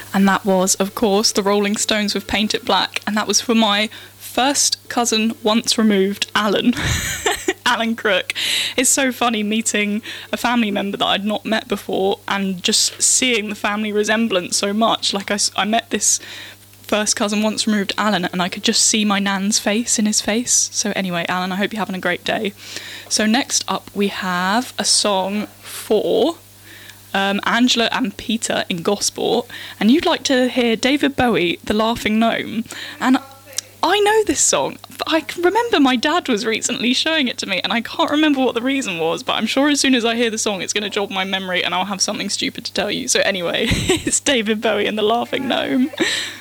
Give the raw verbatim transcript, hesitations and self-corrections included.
And that was, of course, the Rolling Stones with Paint It Black. And that was for my first cousin once removed, Alan. Alan Crook. It's so funny meeting a family member that I'd not met before and just seeing the family resemblance so much. Like, I, I met this first cousin once removed, Alan, and I could just see my nan's face in his face. So anyway, Alan, I hope you're having a great day. So next up we have a song for um, Angela and Peter in Gosport, and you'd like to hear David Bowie, The Laughing Gnome. And I know this song, but I can remember my dad was recently showing it to me, and I can't remember what the reason was, but I'm sure as soon as I hear the song, it's going to jog my memory and I'll have something stupid to tell you. So anyway, it's David Bowie and The Laughing Gnome.